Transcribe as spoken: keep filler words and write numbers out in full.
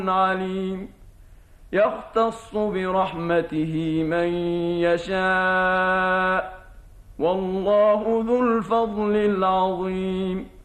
عليم يختص برحمته من يشاء والله ذو الفضل العظيم